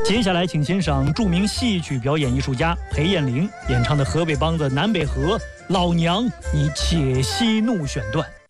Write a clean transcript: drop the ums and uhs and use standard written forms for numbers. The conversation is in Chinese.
接下来，请欣赏著名戏曲表演艺术家裴艳玲演唱的河北梆子《南北河》，老娘你且息怒选段。